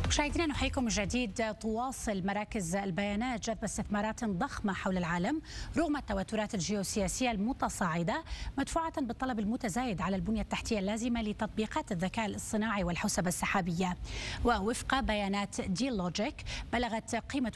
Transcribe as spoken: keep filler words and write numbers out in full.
مشاهدينا نحييكم من جديد. تواصل مراكز البيانات جذب استثمارات ضخمة حول العالم رغم التوترات الجيوسياسية المتصاعدة مدفوعة بالطلب المتزايد على البنية التحتية اللازمة لتطبيقات الذكاء الاصطناعي والحوسبة السحابية. ووفق بيانات دي لوجيك بلغت قيمة